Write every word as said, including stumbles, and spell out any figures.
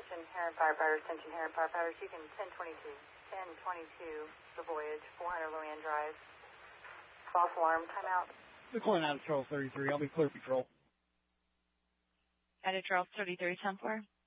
Attention Heron firefighters, attention Heron firefighters. You can ten twenty-two, ten twenty-two, the Voyage, four hundred Luann Drive. False alarm, timeout. They're calling out of Charles thirty-three. I'll be clear patrol. Out of Charles thirty-three, ten four.